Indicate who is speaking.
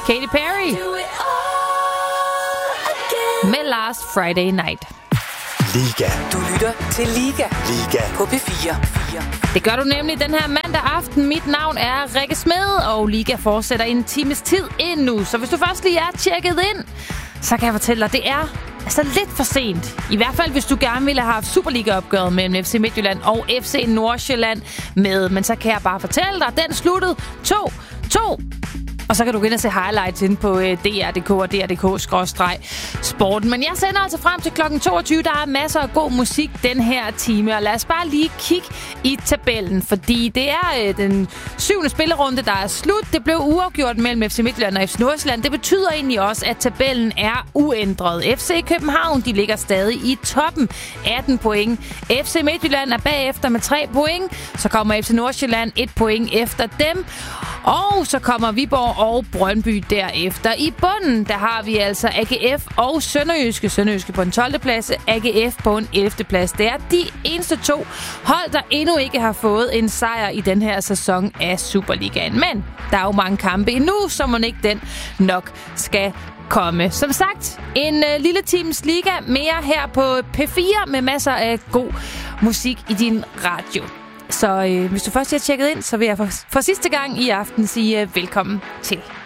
Speaker 1: Katy Perry med Last Friday Night.
Speaker 2: Liga.
Speaker 3: Du lytter til Liga.
Speaker 2: Liga.
Speaker 3: På P4.
Speaker 1: Det gør du nemlig den her mandag aften. Mit navn er Rikke Smed, og Liga fortsætter en times tid endnu. Så hvis du først lige er tjekket ind, så kan jeg fortælle dig, det er altså lidt for sent. I hvert fald, hvis du gerne ville have haft Superliga-opgøret mellem FC Midtjylland og FC Nordsjælland med. Men så kan jeg bare fortælle dig, den sluttede 2-2. Og så kan du gå ind og se highlights inde på DR.dk og DR.dk/sporten. Men jeg sender altså frem til kl. 22. Der er masser af god musik den her time. Og lad os bare lige kigge i tabellen. Fordi det er den 7. spillerunde, der er slut. Det blev uafgjort mellem FC Midtjylland og FC Nordsjælland. Det betyder egentlig også, at tabellen er uændret. FC København, de ligger stadig i toppen. 18 point. FC Midtjylland er bagefter med 3 point. Så kommer FC Nordsjælland 1 point efter dem. Og så kommer Viborg og Brøndby derefter. I bunden, der har vi altså AGF og Sønderjyske. Sønderjyske på en 12. plads, AGF på en 11. plads. Det er de eneste 2 hold, der endnu ikke har fået en sejr i den her sæson af Superligaen. Men der er jo mange kampe endnu, så må ikke den nok skal komme. Som sagt, en lille times Liga mere her på P4 med masser af god musik i din radio. Så hvis du først har tjekket ind, så vil jeg for sidste gang i aften sige velkommen til.